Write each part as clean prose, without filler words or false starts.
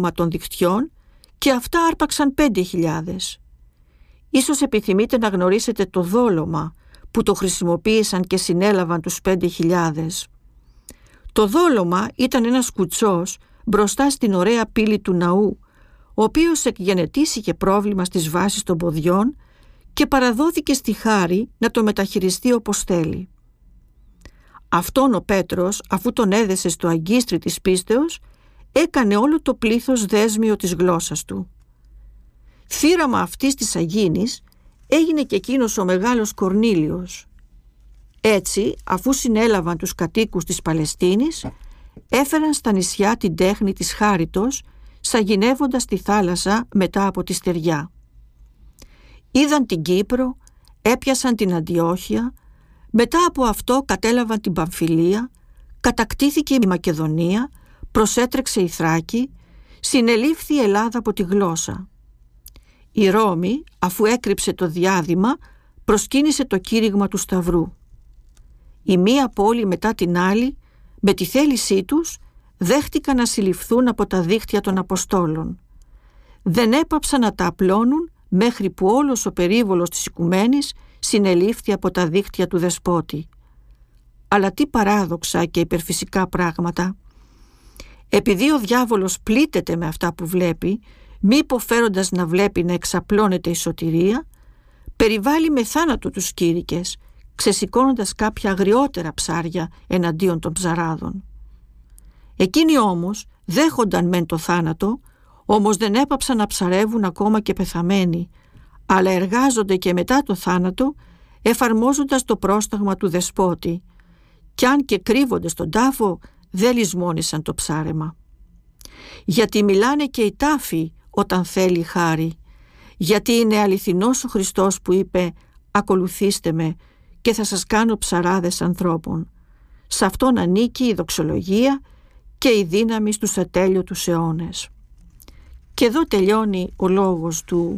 δόλωμα των δικτυών και αυτά άρπαξαν 5.000. Ίσως επιθυμείτε να γνωρίσετε το δόλωμα που το χρησιμοποίησαν και συνέλαβαν τους 5.000. Το δόλωμα ήταν ένας κουτσός μπροστά στην ωραία πύλη του ναού, ο οποίος εκγενετήσει πρόβλημα στις βάσεις των ποδιών και παραδόθηκε στη Χάρη να το μεταχειριστεί όπως θέλει. Αυτόν ο Πέτρος, αφού τον έδεσε στο αγκίστρι της πίστεως, έκανε όλο το πλήθος δέσμιο της γλώσσας του. Θύραμα αυτής της αγίνης έγινε και εκείνος ο μεγάλος Κορνήλιος. Έτσι, αφού συνέλαβαν τους κατοίκους της Παλαιστίνης, έφεραν στα νησιά την τέχνη της χάριτος, σαγηνεύοντας τη θάλασσα μετά από τη στεριά. Είδαν την Κύπρο, έπιασαν την Αντιόχεια, μετά από αυτό κατέλαβαν την Παμφιλία, κατακτήθηκε η Μακεδονία, προσέτρεξε η Θράκη, συνελήφθη η Ελλάδα από τη γλώσσα. Η Ρώμη, αφού έκρυψε το διάδημα, προσκύνησε το κήρυγμα του Σταυρού. Η μία πόλη μετά την άλλη, με τη θέλησή τους, δέχτηκαν να συλληφθούν από τα δίχτυα των Αποστόλων. Δεν έπαψαν να τα απλώνουν μέχρι που όλος ο περίβολος της οικουμένης συνελήφθη από τα δίχτυα του δεσπότη. Αλλά τι παράδοξα και υπερφυσικά πράγματα! Επειδή ο διάβολος πλήττεται με αυτά που βλέπει, μη υποφέροντας να βλέπει να εξαπλώνεται η σωτηρία, περιβάλλει με θάνατο τους κήρυκες, ξεσηκώνοντας κάποια αγριότερα ψάρια εναντίον των ψαράδων. Εκείνοι όμως δέχονταν μεν το θάνατο, όμως δεν έπαψαν να ψαρεύουν ακόμα και πεθαμένοι, αλλά εργάζονται και μετά το θάνατο, εφαρμόζοντας το πρόσταγμα του δεσπότη, κι αν και κρύβονται στον τάφο, δεν λησμόνησαν το ψάρεμα. Γιατί μιλάνε και οι τάφοι όταν θέλει χάρη, γιατί είναι αληθινός ο Χριστός που είπε «Ακολουθήστε με και θα σας κάνω ψαράδες ανθρώπων». Σε αυτόν ανήκει η δοξολογία και η δύναμη στους ατέλειωτους αιώνες. Και εδώ τελειώνει ο λόγος του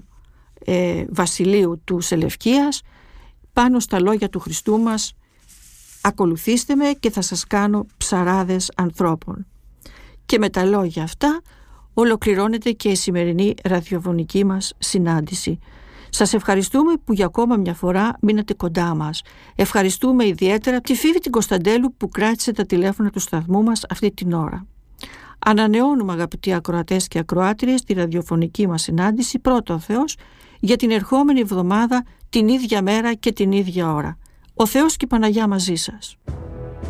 βασιλείου του Σελευκίας πάνω στα λόγια του Χριστού μας «Ακολουθήστε με και θα σας κάνω ψαράδες ανθρώπων». Και με τα λόγια αυτά ολοκληρώνεται και η σημερινή ραδιοφωνική μας συνάντηση. Σας ευχαριστούμε που για ακόμα μια φορά μείνατε κοντά μας. Ευχαριστούμε ιδιαίτερα τη Φίβη την Κωνσταντέλου που κράτησε τα τηλέφωνα του σταθμού μας αυτή την ώρα. Ανανεώνουμε, αγαπητοί ακροατές και ακροάτριες, τη ραδιοφωνική μας συνάντηση, πρώτο ο Θεός, για την ερχόμενη εβδομάδα, την ίδια μέρα και την ίδια ώρα. Ο Θεός και η Παναγιά μαζί σας.